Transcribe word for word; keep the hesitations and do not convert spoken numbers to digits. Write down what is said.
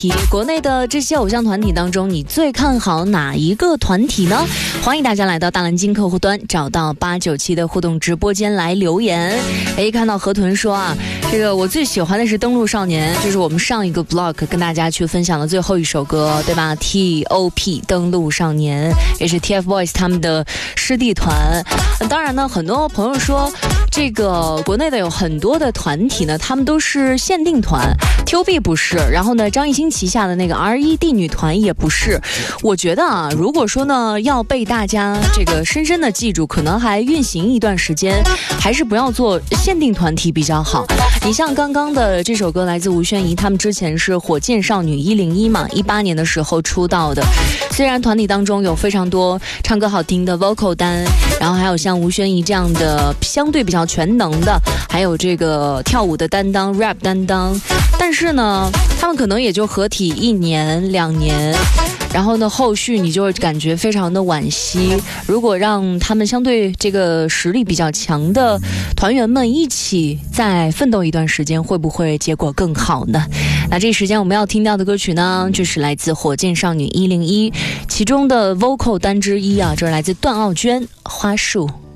国内的这些偶像团体当中，你最看好哪一个团体呢？欢迎大家来到大蓝鲸客户端，找到八九七的互动直播间来留言。哎，看到河豚说啊，这个我最喜欢的是登陆少年，就是我们上一个 blog 跟大家去分享的最后一首歌，对吧 ？T O P 登陆少年也是 T F Boys 他们的师弟团。当然呢，很多朋友说，这个国内的有很多的团体呢，他们都是限定团 ，T O P 不是，然后呢，张艺兴旗下的那个 R E D 女团也不是。我觉得啊，如果说呢要被大家这个深深的记住，可能还运行一段时间，还是不要做限定团体比较好。你像刚刚的这首歌来自吴宣仪，他们之前是火箭少女一零一嘛，一八年的时候出道的。虽然团体当中有非常多唱歌好听的 vocal 单，然后还有像吴宣仪这样的相对比较全能的，还有这个跳舞的担当 rap 担当，但是呢他们可能也就合体一年两年，然后呢后续你就会感觉非常的惋惜。如果让他们相对这个实力比较强的团员们一起再奋斗一段时间，会不会结果更好呢？那这时间我们要听到的歌曲呢，就是来自火箭少女一零一其中的 vocal 单之一啊，这是来自段奥娟《花束》。